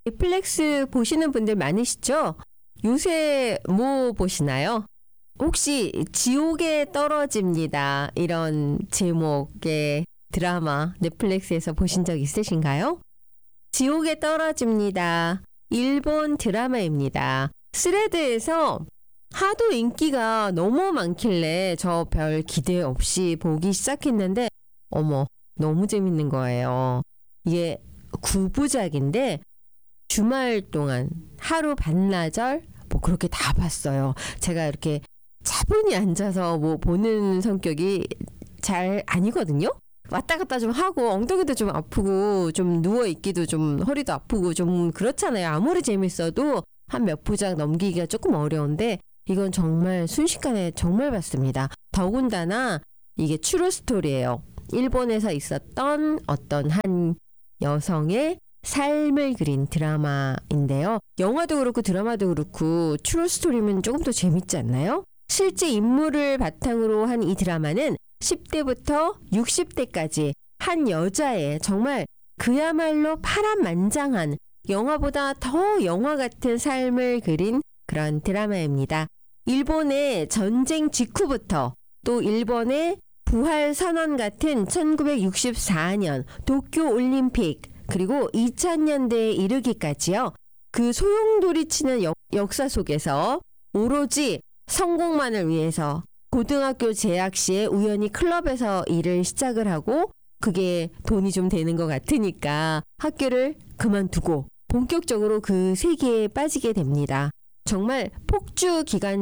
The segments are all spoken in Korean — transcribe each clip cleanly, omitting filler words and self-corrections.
넷플릭스 보시는 분들 많으시죠? 요새 뭐 보시나요? 혹시 지옥에 떨어집니다. 이런 제목의 드라마 넷플릭스에서 보신 적 있으신가요? 지옥에 떨어집니다. 일본 드라마입니다. 스레드에서 하도 인기가 너무 많길래 저 별 기대 없이 보기 시작했는데 어머 너무 재밌는 거예요. 이게 9부작인데 주말 동안 하루 반나절 뭐 그렇게 다 봤어요. 제가 이렇게 차분히 앉아서 뭐 보는 성격이 잘 아니거든요. 왔다 갔다 좀 하고 엉덩이도 좀 아프고 좀 누워있기도 좀 허리도 아프고 좀 그렇잖아요. 아무리 재밌어도 한 몇 부작 넘기기가 조금 어려운데 이건 정말 순식간에 정말 봤습니다. 더군다나 이게 트루 스토리예요. 일본에서 있었던 어떤 한 여성의 삶을 그린 드라마인데요. 영화도 그렇고 드라마도 그렇고 트루 스토리면 조금 더 재밌지 않나요? 실제 인물을 바탕으로 한 이 드라마는 10대부터 60대까지 한 여자의 정말 그야말로 파란만장한 영화보다 더 영화 같은 삶을 그린 그런 드라마입니다. 일본의 전쟁 직후부터 또 일본의 부활 선언 같은 1964년 도쿄 올림픽 그리고 2000년대에 이르기까지요. 그 소용돌이치는 역사 속에서 오로지 성공만을 위해서 고등학교 재학 시에 우연히 클럽에서 일을 시작을 하고 그게 돈이 좀 되는 것 같으니까 학교를 그만두고 본격적으로 그 세계에 빠지게 됩니다. 정말 폭주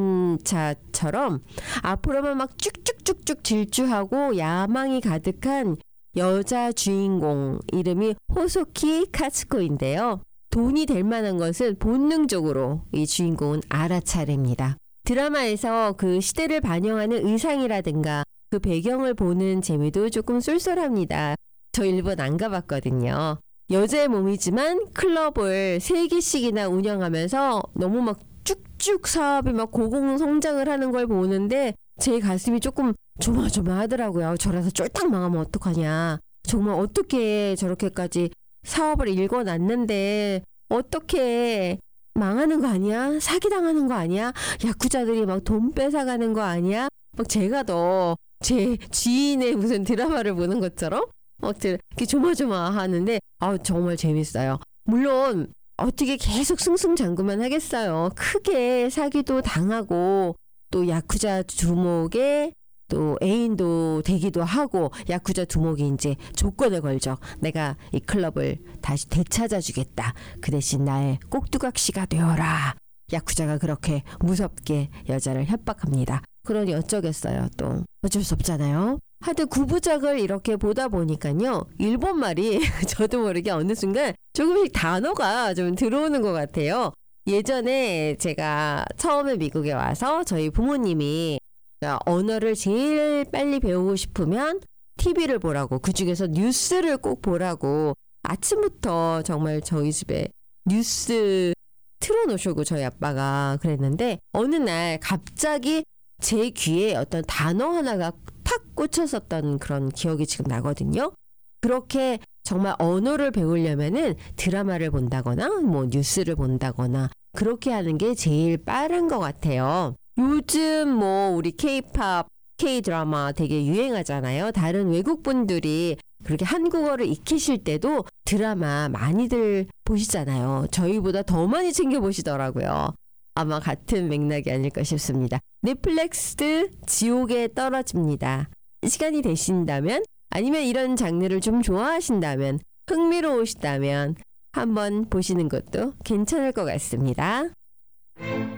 기관차처럼 앞으로만 막 쭉쭉쭉쭉 질주하고 야망이 가득한 여자 주인공 이름이 호소키 카츠코인데요. 돈이 될 만한 것은 본능적으로 이 주인공은 알아차립니다. 드라마에서 그 시대를 반영하는 의상이라든가 그 배경을 보는 재미도 조금 쏠쏠합니다. 저 일본 안 가봤거든요. 여자의 몸이지만 클럽을 3개씩이나 운영하면서 너무 막 쭉쭉 사업이 막 고공성장을 하는 걸 보는데 제 가슴이 조금 조마조마하더라고요. 저라서 쫄딱 망하면 어떡하냐. 정말 어떻게 저렇게까지 사업을 읽어놨는데 어떻게 망하는 거 아니야? 사기당하는 거 아니야? 야쿠자들이 막 돈 뺏어가는 거 아니야? 막 제가 더 제 지인의 무슨 드라마를 보는 것처럼 막 이렇게 조마조마하는데 정말 재밌어요. 물론 어떻게 계속 승승장구만 하겠어요. 크게 사기도 당하고 또 야쿠자 두목에 또 애인도 되기도 하고 야쿠자 두목이 이제 조건을 걸죠. 내가 이 클럽을 다시 되찾아주겠다. 그 대신 나의 꼭두각시가 되어라. 야쿠자가 그렇게 무섭게 여자를 협박합니다. 그러니 어쩌겠어요. 또 어쩔 수 없잖아요. 하여튼 9부작을 이렇게 보다 보니까요. 일본말이 저도 모르게 어느 순간 조금씩 단어가 좀 들어오는 것 같아요. 예전에 제가 처음에 미국에 와서 저희 부모님이 언어를 제일 빨리 배우고 싶으면 TV를 보라고 그중에서 뉴스를 꼭 보라고 아침부터 정말 저희 집에 뉴스 틀어놓으시고 저희 아빠가 그랬는데 어느 날 갑자기 제 귀에 어떤 단어 하나가 탁 꽂혔었던 그런 기억이 지금 나거든요. 그렇게 정말 언어를 배우려면은 드라마를 본다거나 뭐 뉴스를 본다거나 그렇게 하는 게 제일 빠른 것 같아요. 요즘 뭐 우리 K-팝, K-드라마 되게 유행하잖아요. 다른 외국 분들이 그렇게 한국어를 익히실 때도 드라마 많이들 보시잖아요. 저희보다 더 많이 챙겨보시더라고요. 아마 같은 맥락이 아닐까 싶습니다. 넷플릭스 지옥에 떨어집니다. 시간이 되신다면 아니면 이런 장르를 좀 좋아하신다면 흥미로우시다면 한번 보시는 것도 괜찮을 것 같습니다.